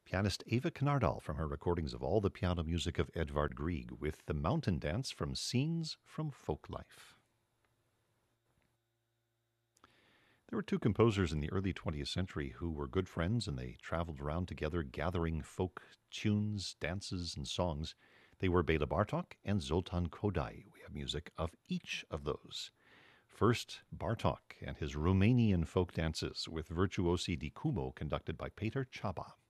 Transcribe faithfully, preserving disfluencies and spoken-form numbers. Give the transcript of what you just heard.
pianist Eva Knardal from her recordings of all the piano music of Edvard Grieg with the Mountain Dance from Scenes from Folk Life. There were two composers in the early twentieth century who were good friends, and they traveled around together gathering folk tunes, dances, and songs. They were Bela Bartok and Zoltan Kodály. We have music of each of those. First, Bartok and his Romanian folk dances with Virtuosi di Cumo conducted by Peter Csaba.